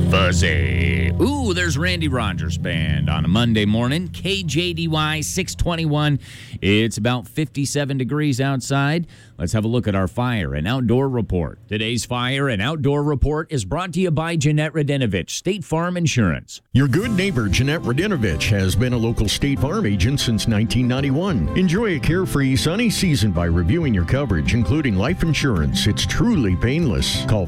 Fuzzy. Ooh, there's Randy Rogers Band on a Monday morning. KJDY 621. It's about 57 degrees outside. Let's have a look at our fire and outdoor report. Today's fire and outdoor report is brought to you by Jeanette Radinovich, State Farm Insurance. Your good neighbor, Jeanette Radinovich, has been a local State Farm agent since 1991. Enjoy a carefree, sunny season by reviewing your coverage, including life insurance. It's truly painless. Call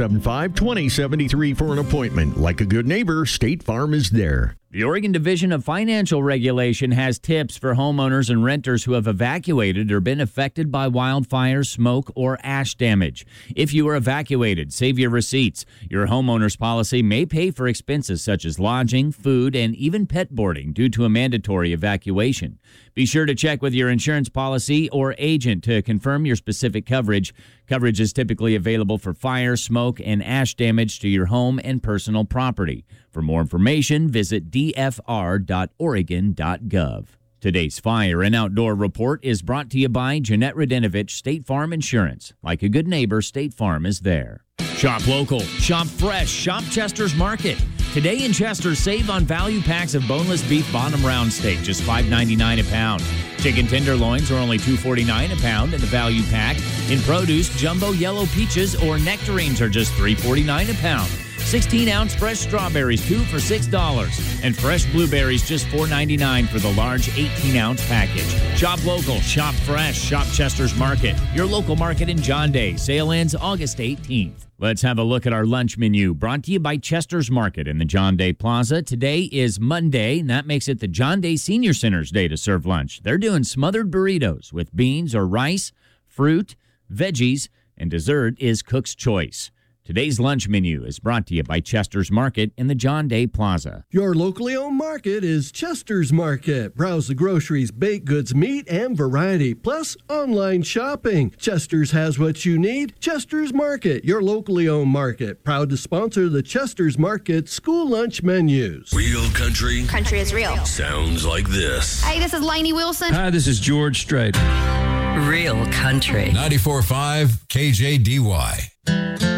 575-2073 for an appointment. Like a good neighbor, State Farm is there. The Oregon Division of Financial Regulation has tips for homeowners and renters who have evacuated or been affected by wildfires, smoke, or ash damage. If you are evacuated, save your receipts. Your homeowner's policy may pay for expenses such as lodging, food, and even pet boarding due to a mandatory evacuation. Be sure to check with your insurance policy or agent to confirm your specific coverage. Coverage is typically available for fire, smoke, and ash damage to your home and personal property. For more information, visit dfr.oregon.gov. Today's fire and outdoor report is brought to you by Jeanette Radinovich, State Farm Insurance. Like a good neighbor, State Farm is there. Shop local, shop fresh, shop Chester's Market. Today in Chester, save on value packs of boneless beef bottom round steak, just $5.99 a pound. Chicken tenderloins are only $2.49 a pound in the value pack. In produce, jumbo yellow peaches or nectarines are just $3.49 a pound. 16-ounce fresh strawberries, 2 for $6. And fresh blueberries, just $4.99 for the large 18-ounce package. Shop local, shop fresh, shop Chester's Market. Your local market in John Day. Sale ends August 18th. Let's have a look at our lunch menu, brought to you by Chester's Market in the John Day Plaza. Today is Monday, and that makes it the John Day Senior Center's day to serve lunch. They're doing smothered burritos with beans or rice, fruit, veggies, and dessert is Cook's Choice. Today's lunch menu is brought to you by Chester's Market in the John Day Plaza. Your locally owned market is Chester's Market. Browse the groceries, baked goods, meat, and variety, plus online shopping. Chester's has what you need. Chester's Market, your locally owned market. Proud to sponsor the Chester's Market school lunch menus. Real country. Country is real. Sounds like this. Hey, this is Lainey Wilson. Hi, this is George Strait. Real country. 94.5 KJDY.